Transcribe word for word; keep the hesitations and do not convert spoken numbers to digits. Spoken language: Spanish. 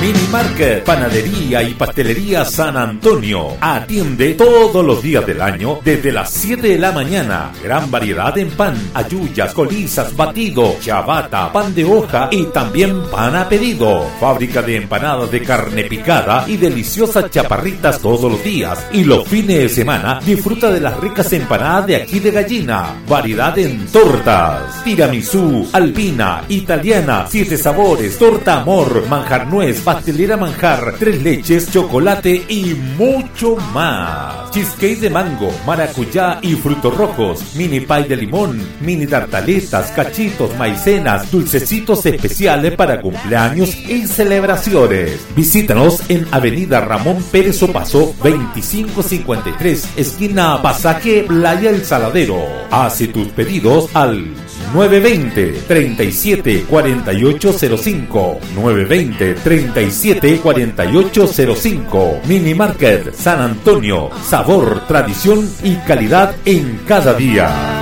Mini Market, Panadería y Pastelería San Antonio. Atiende todos los días del año desde las siete de la mañana. Gran variedad en pan, halluyas, colizas, batido, ciabatta, pan de hoja y también pan a pedido. Fábrica de empanadas de carne picada y deliciosas chaparritas todos los días. Y los fines de semana disfruta de las ricas empanadas de ají de gallina. Variedad en tortas, tiramisú, alpina, italiana, siete sabores, torta amor, manjar nuez, pastelera manjar, tres leches, chocolate y mucho más. Cheesecake de mango, maracuyá y frutos rojos, mini pie de limón, mini tartaletas, cachitos, maicenas, dulcecitos especiales para cumpleaños y celebraciones. Visítanos en Avenida Ramón Pérez Opaso, veinticinco cincuenta y tres, esquina Pasaje Playa El Saladero. Hace tus pedidos al nueve veinte, treinta y siete, cuarenta y ocho cero cinco, nueve veinte, treinta y siete, cuarenta y ocho cero cinco. Mini Market San Antonio, sabor, tradición y calidad en cada día.